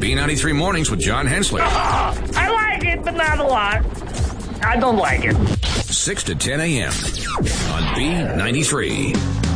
B93 Mornings with John Hensler. I like it, but not a lot. I don't like it. 6 to 10 a.m. on B93.